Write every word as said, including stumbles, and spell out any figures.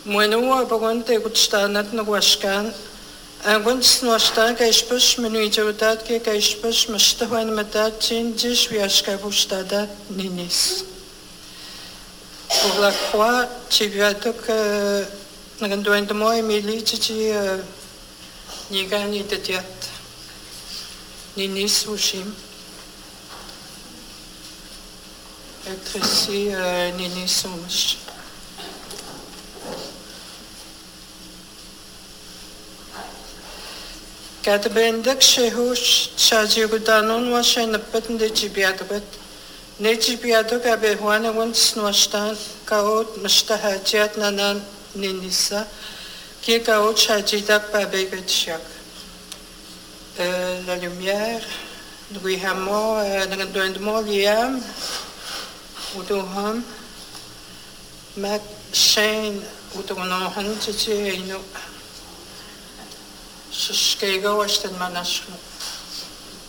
Muenua bagonte gutstanat na guashkan. Anguns nuashtan ka ishpush menuijudat ke ka ishpush mashtahuan matat chin jish viashka bushtadat ninis. Pour la croix, tu viens que nous de moi Émilie, tu dis ni gan ni de diat, ni nis ou chim. Être ici, ni nis ou mach. Kad bendak shehush chajiudanon wa shenapet de jibiadbet. Nejibiadok abehuana wants nwashtan kaot mashtahajiat nanan ninisa qui kaot chajidak babegetsyak. La lumière, nous avons un liam ou doham mak chain ou donohan titi ino. Shkego washtan manashno.